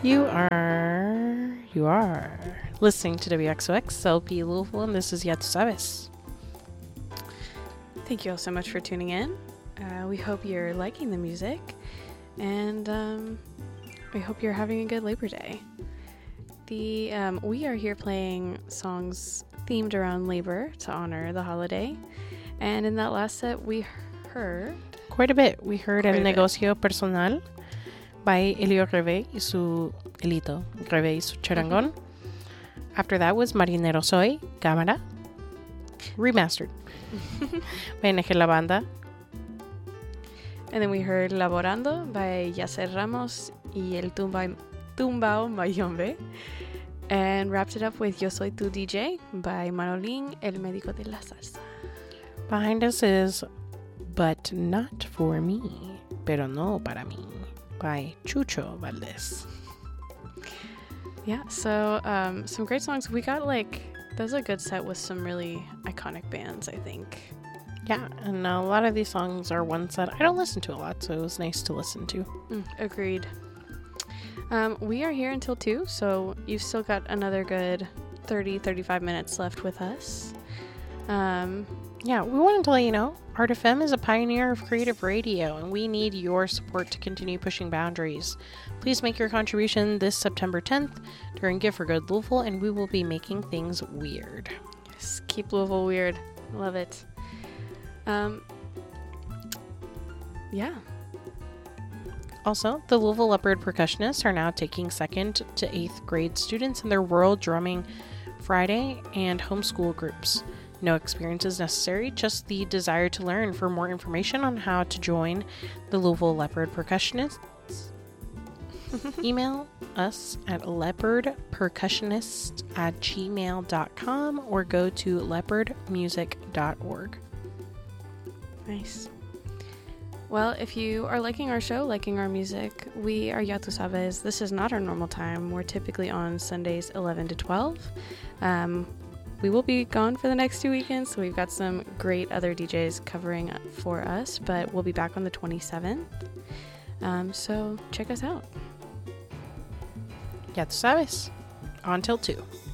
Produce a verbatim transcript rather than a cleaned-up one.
You are, you are listening to W X O X L P Louisville, and this is Ya Tu Sabes. Thank you all so much for tuning in. Uh, we hope you're liking the music, and um, we hope you're having a good Labor Day. The um, we are here playing songs themed around labor to honor the holiday, and in that last set we heard quite a bit. We heard Quite El a bit. Negocio Personal by Elio Rebe y su Elito Rebe y su Charangón. After that was Marinero Soy, Cámara, remastered by N G La Banda. And then we heard Laborando by Yacer Ramos y El Tumba, Tumbao Mayombe. And wrapped it up with Yo Soy Tu D J by Manolín, El Médico de la Salsa. Behind us is But Not For Me, Pero No Para Mí by Chucho Valdez. Yeah, so um, some great songs. We got like, that was a good set with some really iconic bands, I think. Yeah, and a lot of these songs are ones that I don't listen to a lot, so it was nice to listen to. Mm, agreed. Um, we are here until two, so you've still got another good thirty, thirty-five minutes left with us. Um, Yeah, we wanted to let you know, Art F M is a pioneer of creative radio, and we need your support to continue pushing boundaries. Please make your contribution this September tenth during Give for Good Louisville, and we will be making things weird. just keep Louisville weird. Love it. Um, yeah. Also, the Louisville Leopard percussionists are now taking second to eighth grade students in their World Drumming Friday and homeschool groups. No experience is necessary, just the desire to learn. For more information on how to join the Louisville Leopard percussionists, email us at leopardpercussionist at gmail dot com or go to leopard music dot org. Nice. Well, if you are liking our show, liking our music, we are Ya Tu Sabes. This is not our normal time. We're typically on Sundays eleven to twelve. Um, we will be gone for the next two weekends, so we've got some great other D Js covering for us, but we'll be back on the twenty-seventh. Um, so check us out. Ya Tu Sabes. On till two.